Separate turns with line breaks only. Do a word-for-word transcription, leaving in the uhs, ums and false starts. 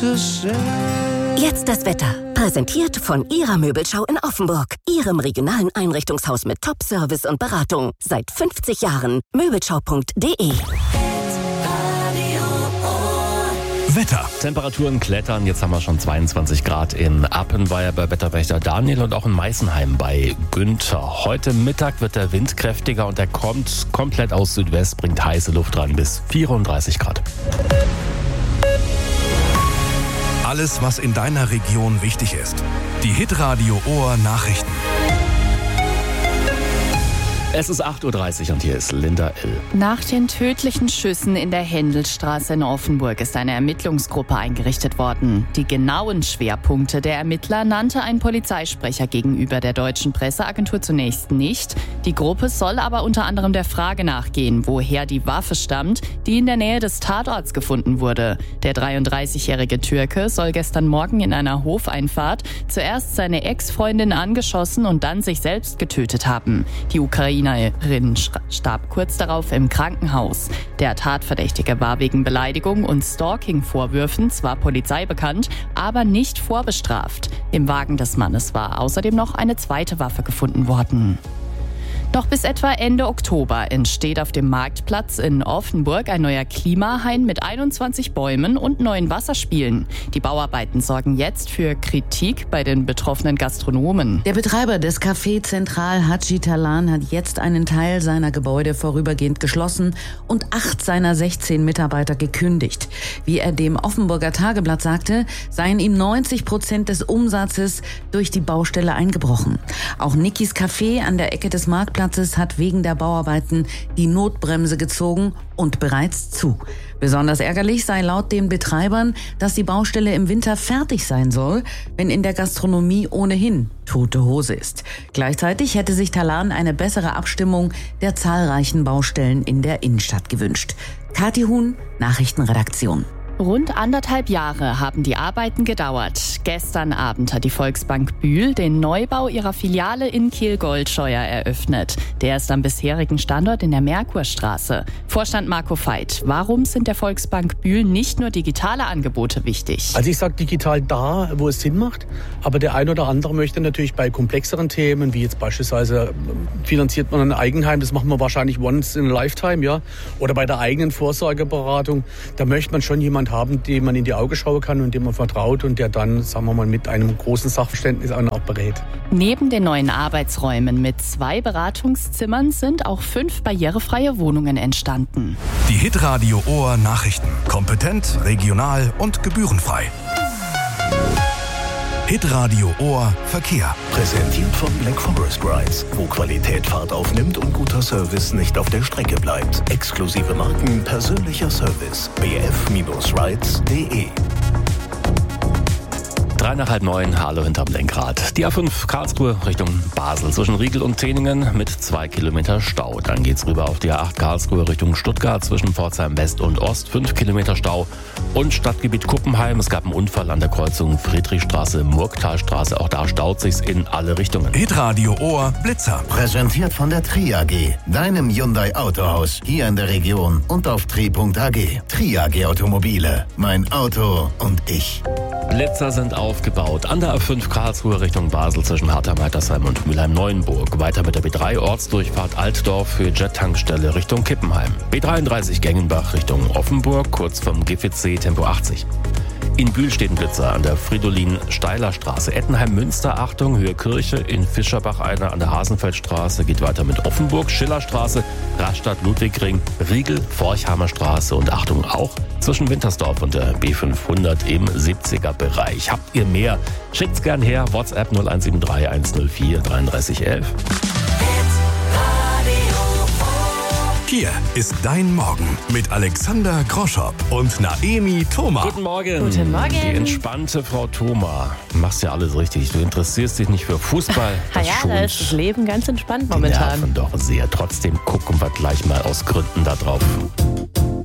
to say.
Jetzt das Wetter. Präsentiert von Ihrer Möbelschau in Offenburg. Ihrem regionalen Einrichtungshaus mit Top-Service und Beratung. Seit fünfzig Jahren. Möbelschau punkt de.
Wetter. Temperaturen klettern. Jetzt haben wir schon zweiundzwanzig Grad in Appenweier bei Wetterwächter Daniel und auch in Meißenheim bei Günther. Heute Mittag wird der Wind kräftiger und der kommt komplett aus Südwest, bringt heiße Luft ran bis vierunddreißig Grad.
Alles, was in deiner Region wichtig ist. Die Hitradio Ohr Nachrichten.
Es ist acht Uhr dreißig und hier ist Linda L.
Nach den tödlichen Schüssen in der Händelstraße in Offenburg ist eine Ermittlungsgruppe eingerichtet worden. Die genauen Schwerpunkte der Ermittler nannte ein Polizeisprecher gegenüber der deutschen Presseagentur zunächst nicht. Die Gruppe soll aber unter anderem der Frage nachgehen, woher die Waffe stammt, die in der Nähe des Tatorts gefunden wurde. Der dreiunddreißigjährige Türke soll gestern Morgen in einer Hofeinfahrt zuerst seine Ex-Freundin angeschossen und dann sich selbst getötet haben. Die Ukraine Ukrainerin starb kurz darauf im Krankenhaus. Der Tatverdächtige war wegen Beleidigung und Stalking-Vorwürfen zwar Polizei bekannt, aber nicht vorbestraft. Im Wagen des Mannes war außerdem noch eine zweite Waffe gefunden worden. Noch bis etwa Ende Oktober entsteht auf dem Marktplatz in Offenburg ein neuer Klimahain mit einundzwanzig Bäumen und neuen Wasserspielen. Die Bauarbeiten sorgen jetzt für Kritik bei den betroffenen Gastronomen.
Der Betreiber des Café Zentral Haji Talan hat jetzt einen Teil seiner Gebäude vorübergehend geschlossen und acht seiner sechzehn Mitarbeiter gekündigt. Wie er dem Offenburger Tageblatt sagte, seien ihm neunzig Prozent des Umsatzes durch die Baustelle eingebrochen. Auch Nikis Café an der Ecke des Marktplatzes hat wegen der Bauarbeiten die Notbremse gezogen und bereits zu. Besonders ärgerlich sei laut den Betreibern, dass die Baustelle im Winter fertig sein soll, wenn in der Gastronomie ohnehin tote Hose ist. Gleichzeitig hätte sich Talan eine bessere Abstimmung der zahlreichen Baustellen in der Innenstadt gewünscht. Kathi Huhn, Nachrichtenredaktion.
Rund anderthalb Jahre haben die Arbeiten gedauert. Gestern Abend hat die Volksbank Bühl den Neubau ihrer Filiale in Kehl-Goldscheuer eröffnet. Der ist am bisherigen Standort in der Merkurstraße. Vorstand Marco Veit, warum sind der Volksbank Bühl nicht nur digitale Angebote wichtig?
Also ich sage digital da, wo es Sinn macht. Aber der ein oder andere möchte natürlich bei komplexeren Themen, wie jetzt beispielsweise finanziert man ein Eigenheim, das machen wir wahrscheinlich once in a lifetime, ja. Oder bei der eigenen Vorsorgeberatung, da möchte man schon jemanden haben, dem man in die Augen schauen kann und dem man vertraut und der dann, sagen wir mal, mit einem großen Sachverständnis einen auch berät.
Neben den neuen Arbeitsräumen mit zwei Beratungszimmern sind auch fünf barrierefreie Wohnungen entstanden.
Die Hitradio Ohr Nachrichten. Kompetent, regional und gebührenfrei. Hitradio Ohr Verkehr.
Präsentiert von Black Forest Rides, wo Qualität Fahrt aufnimmt und guter Service nicht auf der Strecke bleibt. Exklusive Marken, persönlicher Service. b f rides punkt de.
Drei nach halb neun, Hallo hinterm Lenkrad. Die A fünf Karlsruhe Richtung Basel zwischen Riegel und Tehningen mit zwei Kilometer Stau. Dann geht's rüber auf die A acht Karlsruhe Richtung Stuttgart zwischen Pforzheim West und Ost, fünf Kilometer Stau. Und Stadtgebiet Kuppenheim, es gab einen Unfall an der Kreuzung Friedrichstraße, Murgtalstraße. Auch da staut sich's in alle Richtungen.
Hitradio Ohr Blitzer.
Präsentiert von der Tri A G, deinem Hyundai Autohaus hier in der Region und auf tri punkt a g. Tri A G Automobile, mein Auto und ich.
Blitzer sind aufgebaut. An der A fünf Karlsruhe Richtung Basel zwischen Hartheim-Heitersheim und Mülheim-Neuenburg. Weiter mit der B drei Ortsdurchfahrt Altdorf für Jet-Tankstelle Richtung Kippenheim. B dreiunddreißig Gengenbach Richtung Offenburg, kurz vom G V C Tempo achtzig. In Bühl stehen Blitzer an der Fridolin-Steiler-Straße. Ettenheim-Münster, Achtung, Höhe Kirche. In Fischerbach einer an der Hasenfeldstraße. Geht weiter mit Offenburg, Schillerstraße, Rastatt-Ludwigring, Riegel, Forchheimer Straße. Und Achtung auch zwischen Wintersdorf und der B fünfhundert im siebziger Bereich. Habt ihr mehr? Schickt's gern her. WhatsApp null eins sieben drei eins null vier drei drei eins eins.
Hier ist dein Morgen mit Alexander Groschopp und Naemi Thoma.
Guten Morgen.
Guten Morgen.
Die entspannte Frau Thoma. Machst ja alles richtig. Du interessierst dich nicht für Fußball. Das
ja, da ist das Leben ganz entspannt
die
momentan.
Nerven doch sehr. Trotzdem gucken wir gleich mal aus Gründen da drauf.